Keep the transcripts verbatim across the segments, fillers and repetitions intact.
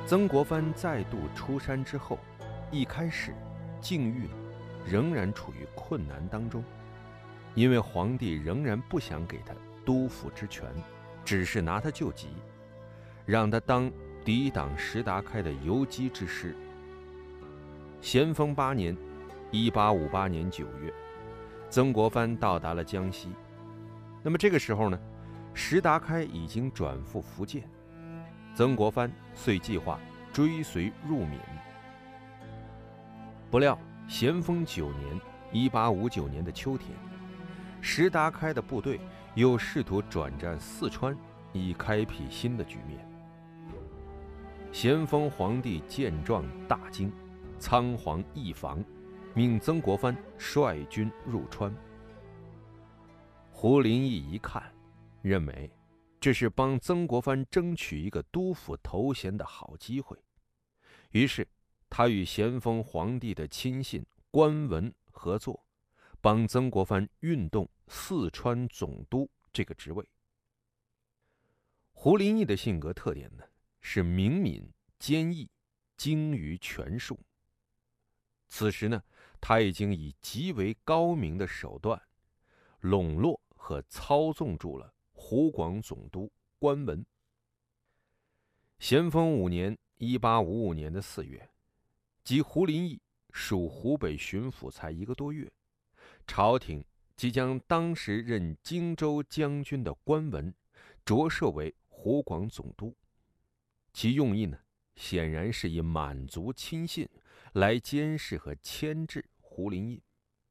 曾国藩再度出山之后，一开始境遇仍然处于困难当中，因为皇帝仍然不想给他督抚之权，只是拿他救急，让他当抵挡石达开的游击之师。咸丰八年一八五八年九月，曾国藩到达了江西。那么这个时候呢，石达开已经转赴福建，曾国藩遂计划追随入闽。不料咸丰九年一八五九年的秋天，石达开的部队又试图转战四川，以开辟新的局面。咸丰皇帝见状大惊，仓皇易防，命曾国藩率军入川。胡林翼一看，认为这是帮曾国藩争取一个督抚头衔的好机会，于是他与咸丰皇帝的亲信关文合作，帮曾国藩运动四川总督这个职位。胡林翼的性格特点呢，是明敏、坚毅、精于权术。此时呢，他已经以极为高明的手段笼络和操纵住了湖广总督关文。咸丰五年一八五五年的四月，即胡林翼属湖北巡抚才一个多月，朝廷即将当时任荆州将军的关文擢设为湖广总督，其用意呢，显然是以满族亲信来监视和牵制胡林翼。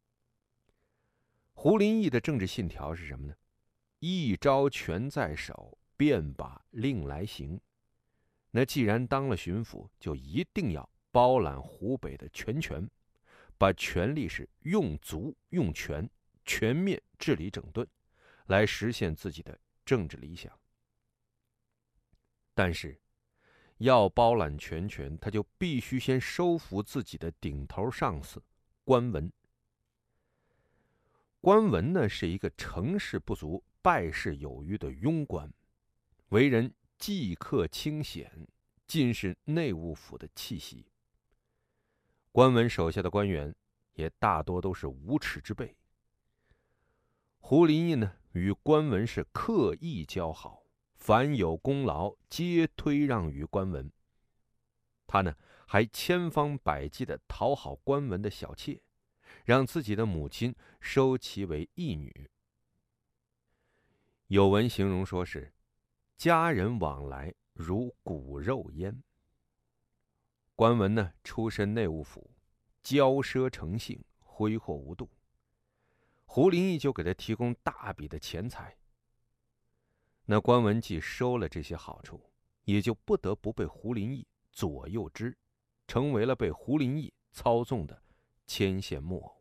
胡林翼的政治信条是什么呢？一招权在手，便把令来行。那既然当了巡抚，就一定要包揽湖北的全权，把权力是用足用全，全面治理整顿，来实现自己的政治理想。但是要包揽全权，他就必须先收服自己的顶头上司关文。关文呢，是一个成事不足败事有余的庸官，为人计克清显，尽是内务府的气息。关文手下的官员也大多都是无耻之辈。胡林翼呢，与关文是刻意交好，凡有功劳皆推让于关文。他呢，还千方百计地讨好关文的小妾，让自己的母亲收其为义女。有文形容说是家人往来如骨肉焉。关文呢，出身内务府，骄奢成性，挥霍无度。胡林翼就给他提供大笔的钱财。那关文既收了这些好处，也就不得不被胡林翼左右之，成为了被胡林翼操纵的牵线木偶。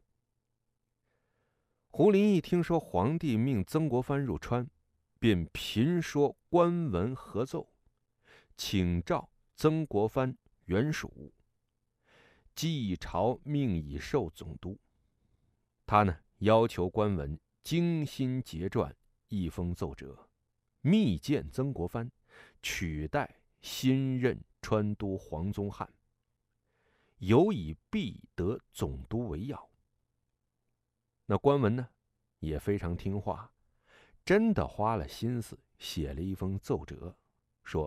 胡林翼听说皇帝命曾国藩入川，便频说关文合奏，请召曾国藩原属，继朝命以授总督。他呢，要求关文精心结撰一封奏折，密荐曾国藩取代新任川督黄宗汉，有以必得总督为要。那关文呢，也非常听话，真的花了心思写了一封奏折，说：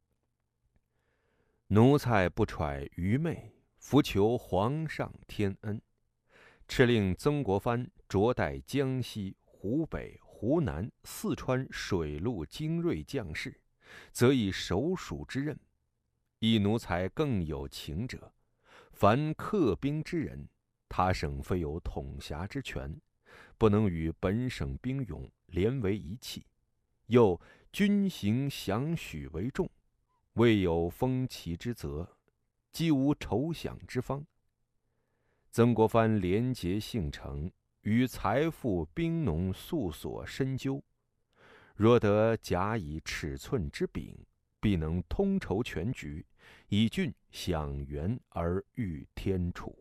奴才不揣愚昧，伏求皇上天恩，敕令曾国藩擢代江西、湖北、湖南、四川水陆精锐将士，则以首属之任。亦奴才更有情者，凡克兵之人，他省非有统辖之权，不能与本省兵勇连为一气，又军行饷许为重，未有封其之责，既无筹饷之方。曾国藩廉洁性诚，于财富兵农素所深究，若得假以尺寸之柄，必能通筹全局，以郡享元而御天储。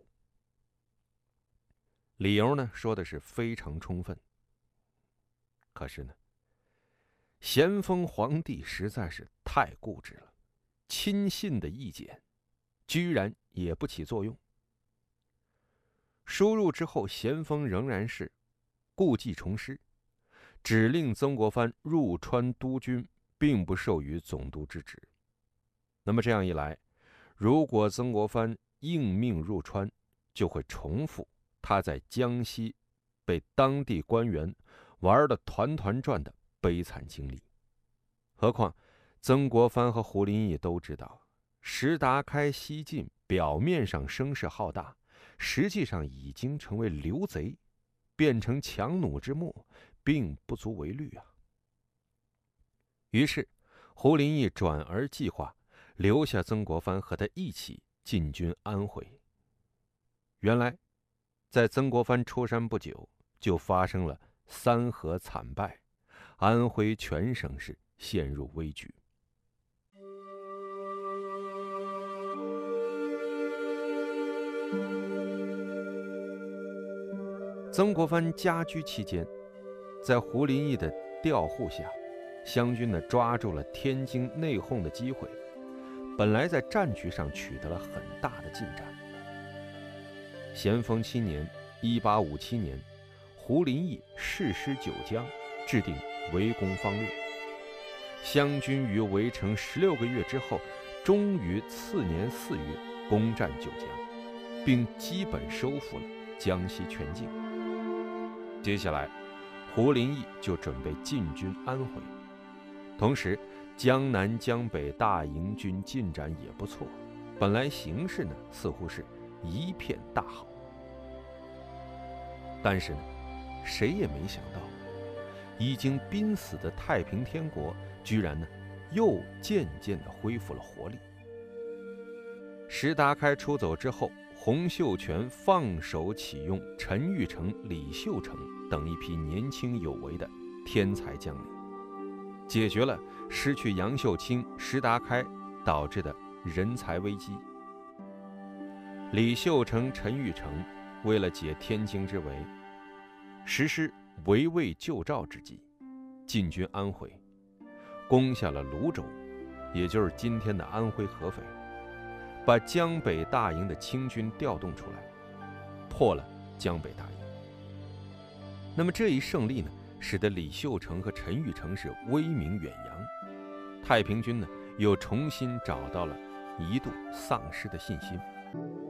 理由呢，说的是非常充分。可是呢，咸丰皇帝实在是太固执了， 亲信的意见，居然也不起作用。输入之后，咸丰仍然是故技重施，指令曾国藩入川督军，并不授予总督之职。那么这样一来，如果曾国藩应命入川，就会重复他在江西被当地官员玩得团团转的悲惨经历。何况曾国藩和胡林翼都知道，石达开西进表面上声势浩大，实际上已经成为流贼，变成强弩之末，并不足为虑啊。于是胡林翼转而计划留下曾国藩和他一起进军安徽。原来在曾国藩出山不久，就发生了三河惨败，安徽全省是陷入危局。曾国藩家居期间，在胡林翼的调护下，湘军呢抓住了天津内讧的机会，本来在战局上取得了很大的进展。咸丰七年（一八五七年），胡林翼誓师九江，制定围攻方略。湘军于围城十六个月之后，终于次年四月攻占九江，并基本收复了江西全境。接下来，胡林翼就准备进军安徽。同时，江南江北大营军进展也不错，本来形势呢似乎是一片大好。但是呢，谁也没想到，已经濒死的太平天国居然呢又渐渐地恢复了活力。石达开出走之后，洪秀全放手启用陈玉成、李秀成等一批年轻有为的天才将领，解决了失去杨秀清、石达开导致的人才危机。李秀成、陈玉成为了解天津之围，实施围魏救赵之计，进军安徽，攻下了泸州，也就是今天的安徽合肥，把江北大营的清军调动出来，破了江北大营。那么这一胜利呢，使得李秀成和陈玉成是威名远扬，太平军呢又重新找到了一度丧失的信心。